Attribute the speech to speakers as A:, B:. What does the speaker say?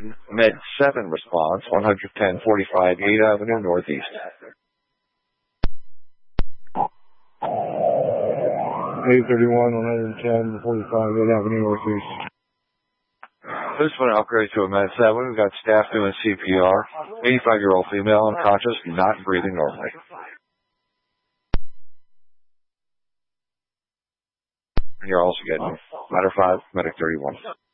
A: Med 7 response, 110 45 8 Avenue Northeast.
B: 831, 110, 45, 8 Avenue Northeast.
A: This one upgrade to a Med 7. We've got staff doing CPR. 85-year-old female, unconscious, not breathing normally. And you're also getting Ladder 5, Medic 31.